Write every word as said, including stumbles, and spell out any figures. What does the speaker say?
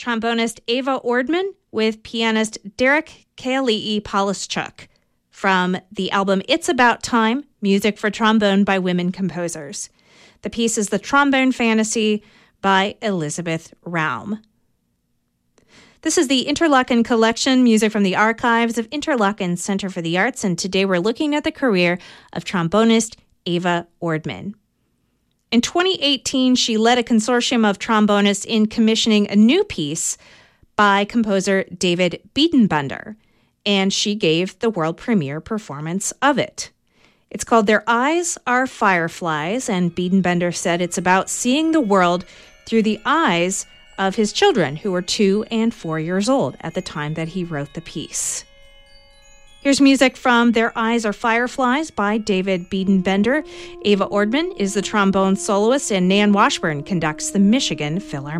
trombonist Ava Ordman with pianist Derek Kaali'i Polischuk from the album It's About Time, Music for Trombone by Women Composers. The piece is The Trombone Fantasy by Elizabeth Raum. This is the Interlochen Collection, music from the archives of Interlochen Center for the Arts, and today we're looking at the career of trombonist Ava Ordman. In twenty eighteen, she led a consortium of trombonists in commissioning a new piece by composer David Biedenbender, and she gave the world premiere performance of it. It's called Their Eyes Are Fireflies, and Biedenbender said it's about seeing the world through the eyes of his children, who were two and four years old at the time that he wrote the piece. Here's music from Their Eyes Are Fireflies by David Biedenbender. Ava Ordman is the trombone soloist, and Nan Washburn conducts the Michigan Philharmonic.